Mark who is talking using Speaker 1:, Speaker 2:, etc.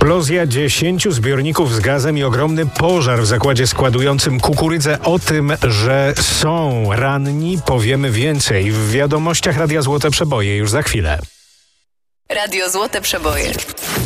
Speaker 1: Eksplozja 10 zbiorników z gazem i ogromny pożar w zakładzie składującym kukurydzę. O tym, że są ranni, powiemy więcej w wiadomościach Radia Złote Przeboje już za chwilę.
Speaker 2: Radio Złote Przeboje.